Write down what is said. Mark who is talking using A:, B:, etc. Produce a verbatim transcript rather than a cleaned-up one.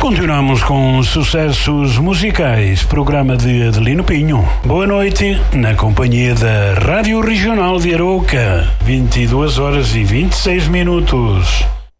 A: Continuamos com sucessos musicais, programa de Adelino Pinho. Boa noite, na companhia da Rádio Regional de Arouca, vinte e duas horas e vinte e seis minutos.